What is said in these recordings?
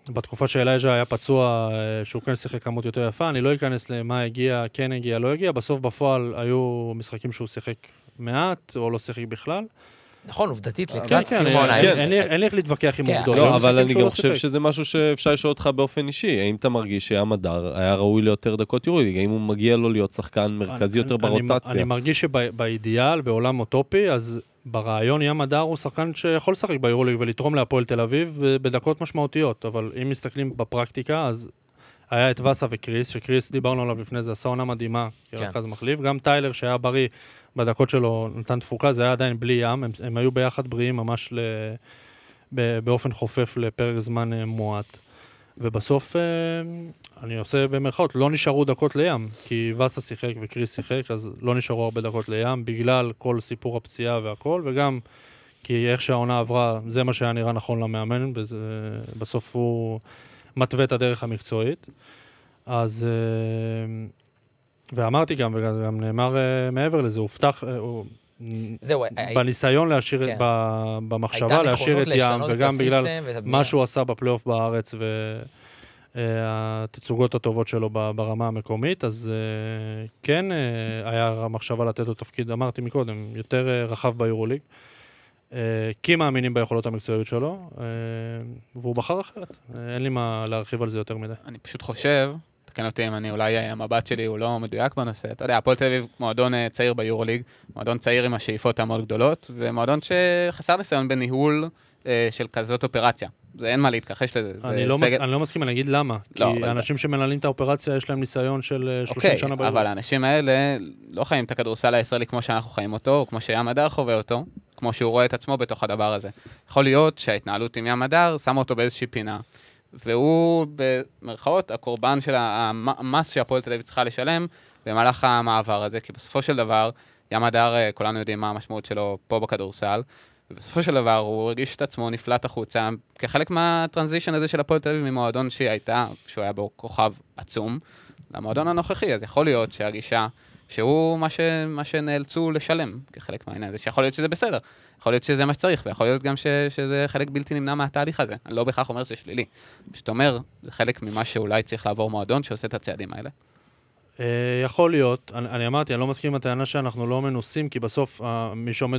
בתקופה שאלייג'ה היה פצוע, שהוא כן שיחק כמות יותר יפה, אני לא אכנס למה הגיע, כן הגיע, לא הגיע, בסוף בפועל היו משחקים שהוא שיחק מעט, או לא שיחק בכלל. נכון, עובדתית, כן, לקראת כן, סיום. אין לי איך להתווכח עם עובדות. לא, אבל אני גם חושב שזה משהו שאפשר לשאול אותך באופן אישי. האם אתה מרגיש שים הדר היה ראוי ליותר דקות יורוליג? האם הוא מגיע לו להיות שחקן מרכזי יותר ברוטציה? אני מרגיש שבאידיאל, בעולם אוטופי, אז ברעיון ים הדר הוא שחקן שיכול לשחק ביורוליג ולתרום להפועל תל אביב בדקות משמעותיות, אבל אם מסתכלים בפרקטיקה, אז היה את וסה וקריס, שקריס דיברנו עליו לפני זה, עשה עונה מדהימה, כרכז מחליף, גם טיילר שהיה בריא בדקות שלו נתן תפוקה, זה היה עדיין בלי ים, הם היו ביחד בריאים ממש באופן חופף לפרק זמן מועט. ובסוף, אני עושה במרכאות, לא נשארו דקות לים, כי וסה שיחק וקריס שיחק, אז לא נשארו הרבה דקות לים, בגלל כל סיפור הפציעה והכל, וגם כי איך שהעונה עברה, זה מה שהיה נראה נכון למאמן, בסוף הוא מתווה את הדרך המקצועית. אז... ואמרתי גם, וגם נאמר מעבר לזה, הובטח, בניסיון להשאיר, במחשבה להשאיר את ים, וגם בגלל מה שהוא עשה בפלייאוף בארץ, והתצוגות הטובות שלו ברמה המקומית, אז כן, היה מחשבה לתת לו תפקיד, אמרתי מקודם, יותר רחב ביורוליג, כי מאמינים ביכולות המקצועיות שלו, והוא בחר אחרת. אין לי מה להרחיב על זה יותר מדי. אני פשוט חושב, תקן אותי אם אולי המבט שלי הוא לא מדויק בנושא. אתה יודע, הפועל תל אביב מועדון צעיר ביורוליג, מועדון צעיר עם השאיפות המאוד גדולות, ומועדון שחסר ניסיון בניהול של כזאת אופרציה. זה אין מה להתכחש לזה. אני לא מסכים, אני אגיד למה. כי האנשים שמנהלים את האופרציה יש להם ניסיון של 30 שנה ביורוליג. אבל האנשים האלה לא חיים את הכדורסל הישראלי כמו שאנחנו חיים אותו, או כמו שים הדר חווה אותו, כמו שהוא רואה את עצמו בתוך הדבר הזה. יכול להיות שההתנהלות עם ים הדר שמה אותו באיזושהי פינה, והוא במרכאות הקורבן של המס שהפועל תל אביב צריכה לשלם במהלך המעבר הזה, כי בסופו של דבר, ים הדר, כולנו יודעים מה המשמעות שלו פה בכדורסל, ובסופו של דבר הוא הרגיש את עצמו נפלט החוצה, כחלק מהטרנזישן הזה של הפועל תל אביב ממועדון שהיא הייתה, שהוא היה בו כוכב עצום, למועדון הנוכחי, אז יכול להיות שהגישה שהוא מה שנאלצו לשלם כחלק מהעניין הזה, שיכול להיות שזה בסדר, יכול להיות שזה מה שצריך, ויכול להיות גם שזה חלק בלתי נמנע מהתהליך הזה. אני לא בכך אומר שזה שלילי. פשוט אומר, זה חלק ממה שאולי צריך לעבור מועדון שעושה את הצעדים האלה. יכול להיות, אני אמרתי, אני לא מסכים עם הטענה שאנחנו לא מנוסים, כי בסוף מי שעומד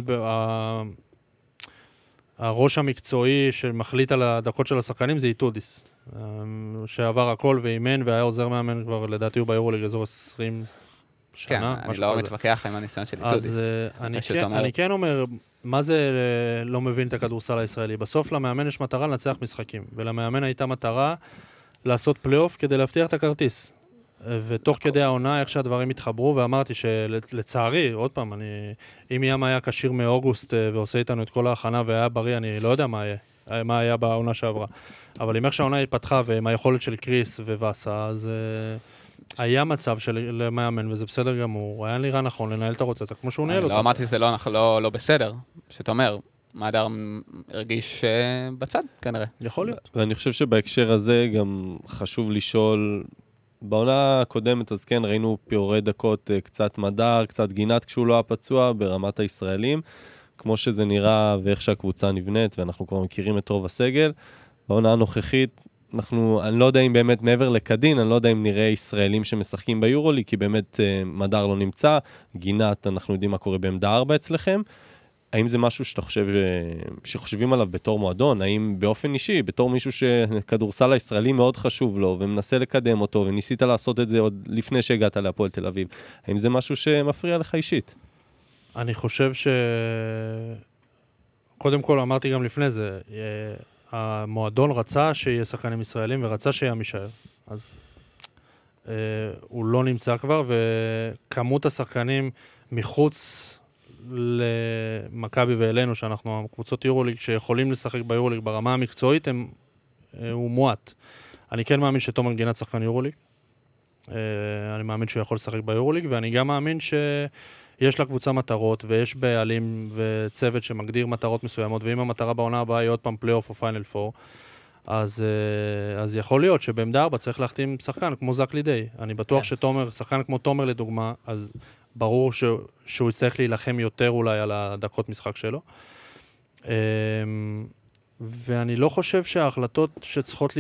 הראש המקצועי שמחליט על הדקות של השחקנים זה איתודיס, שעבר הכל ואימן והיה עוזר מאמן כבר, לדעתי הוא ביורוליג אזור 20 שנה. כן, אני לא מתווכח עם הניסיון של איתודיס. אז אני כן אומר, מה זה לא מבין את הכדורסל הישראלי? בסוף למאמן יש מטרה לנצח משחקים, ולמאמן הייתה מטרה לעשות פלייאוף כדי להבטיח את הכרטיס. ותוך כדי העונה, איך שהדברים התחברו, ואמרתי שלצערי, עוד פעם, אם ים היה קשיר מאוגוסט ועושה איתנו את כל ההכנה והיה בריא, אני לא יודע מה היה בעונה שעברה. אבל אם איך שהעונה התפתחה ועם היכולת של קריס ווסה, אז היה מצב של למאמן, וזה בסדר גמור, היה נראה נכון לנהל את הרוצצה, כמו שהוא נהל אותו. לא אמרתי שזה לא בסדר, שאתה אומר, מה הדר הרגיש בצד, כנראה. יכול להיות. ואני חושב שבהקשר הזה גם חשוב לשאול, בעונה הקודמת, אז כן, ראינו פיורי דקות קצת מדר, קצת גינת כשהוא לא היה פצוע ברמת הישראלים, כמו שזה נראה ואיך שהקבוצה נבנית, ואנחנו כבר מכירים את רוב הסגל. בעונה הנוכחית, אני לא יודע אם באמת מעבר לקדין, אני לא יודע אם נראה ישראלים שמשחקים ביורוליג, כי באמת מדר לא נמצא, גינת, אנחנו יודעים מה קורה בעמדה 4 אצלכם. האם זה משהו שאתה חושב שחושבים עליו בתור מועדון? האם באופן אישי, בתור מישהו שכדורסל הישראלי מאוד חשוב לו, ומנסה לקדם אותו, וניסית לעשות את זה עוד לפני שהגעת להפועל תל אביב, האם זה משהו שמפריע לך אישית? אני חושב קודם כל אמרתי גם לפני זה, המועדון רצה שיהיה שחקנים ישראלים, ורצה שיהיה משאר. אז הוא לא נמצא כבר, וכמות השחקנים מחוץ למכבי ואלינו, שאנחנו קבוצות יורוליג שיכולים לשחק ביורוליג ברמה המקצועית, הוא מועט. אני כן מאמין שתומר גינת שחקן יורוליג. אני מאמין שהוא יכול לשחק ביורוליג, ואני גם מאמין שיש לקבוצה מטרות, ויש בעלים וצוות שמגדיר מטרות מסוימות, ואם המטרה בעונה הבאה היא עוד פעם פלייאוף או פיינל פור, אז יכול להיות שבעמדה 4 צריך להחתים שחקן כמו זק לידי. אני בטוח שתומר, שחקן כמו תומר לדוגמה, אז ברור שהוא יצטרך להילחם יותר אולי על הדקות משחק שלו. ואני לא חושב שההחלטות שצריכות